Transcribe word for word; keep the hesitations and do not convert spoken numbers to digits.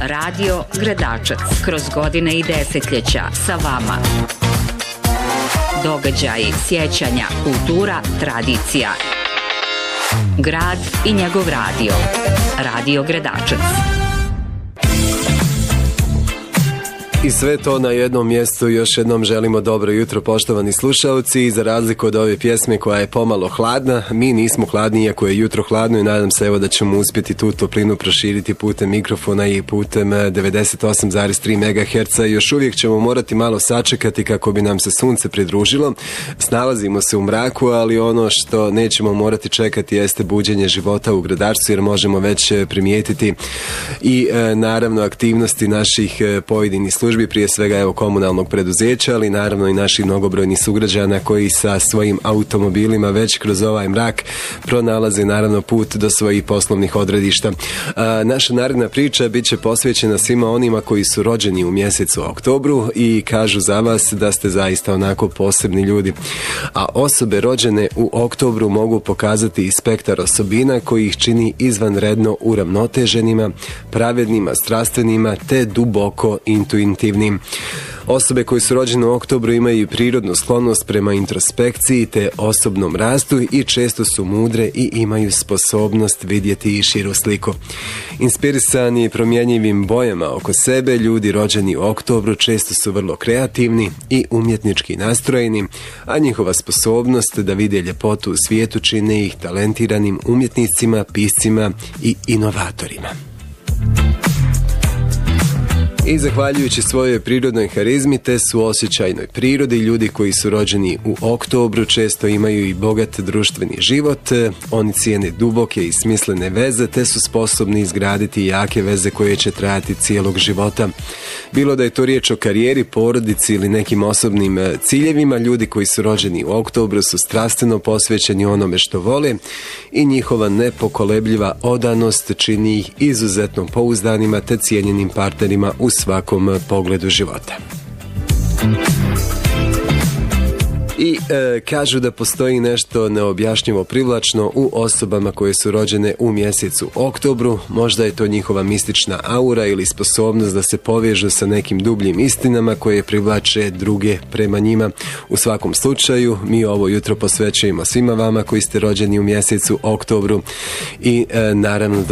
Radio Gradačac. Kroz godine i desetljeća sa vama. Događaji, sjećanja, kultura, tradicija. Grad i njegov radio. Radio Gradačac. I sve to na jednom mjestu. Još jednom želimo dobro jutro, poštovani slušalci. I za razliku od ove pjesme koja je pomalo hladna, mi nismo hladni iako je jutro hladno i nadam se evo da ćemo uspjeti tu toplinu proširiti putem mikrofona i putem devedeset osam zarez tri megaherca. Još uvijek ćemo morati malo sačekati kako bi nam se sunce pridružilo. Snalazimo se u mraku, ali ono što nećemo morati čekati jeste buđenje života u Gradačcu, jer možemo već primijetiti i naravno aktivnosti naših pojedinih službi, prije svega evo komunalnog preduzeća, ali naravno i naših mnogobrojnih sugrađana koji sa svojim automobilima već kroz ovaj mrak pronalaze naravno put do svojih poslovnih odredišta. A, naša naredna priča bit će posvećena svima onima koji su rođeni u mjesecu oktobru i kažu za vas da ste zaista onako posebni ljudi. A osobe rođene u oktobru mogu pokazati i spektar osobina koji ih čini izvanredno uravnoteženima, pravednima, strastvenima te duboko intuitivnim. Osobe koji su rođene u oktobru imaju prirodnu sklonost prema introspekciji te osobnom rastu i često su mudre i imaju sposobnost vidjeti i širu sliku. Inspirisani promjenjivim bojama oko sebe, ljudi rođeni u oktobru često su vrlo kreativni i umjetnički nastrojeni, a njihova sposobnost da vide ljepotu u svijetu čine ih talentiranim umjetnicima, piscima i inovatorima. I zahvaljujući svojoj prirodnoj harizmi te suosjećajnoj prirodi, ljudi koji su rođeni u oktobru često imaju i bogat društveni život. Oni cijene duboke i smislene veze te su sposobni izgraditi jake veze koje će trajati cijelog života. Bilo da je to riječ o karijeri, porodici ili nekim osobnim ciljevima, ljudi koji su rođeni u oktobru su strastveno posvećeni onome što vole i njihova nepokolebljiva odanost čini ih izuzetno pouzdanima te cijenjenim partnerima u svakom pogledu života. I e, kažu da postoji nešto neobjašnjivo privlačno u osobama koje su rođene u mjesecu oktobru. Možda je to njihova mistična aura ili sposobnost da se povežu sa nekim dubljim istinama koje privlače druge prema njima. U svakom slučaju, mi ovo jutro posvećujemo svima vama koji ste rođeni u mjesecu oktobru i e, naravno da